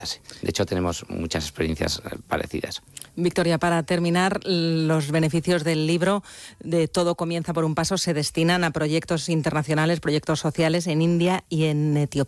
De hecho, tenemos muchas experiencias parecidas. Victoria, para terminar, los beneficios del libro de Todo comienza por un paso se destinan a proyectos internacionales, proyectos sociales en India y en Etiopía.